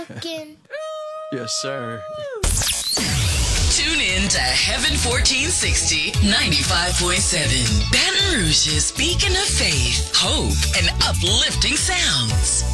Chicken. Yes, sir. Tune in to Heaven 1460 95.7. Baton Rouge's beacon of faith, hope, and uplifting sounds.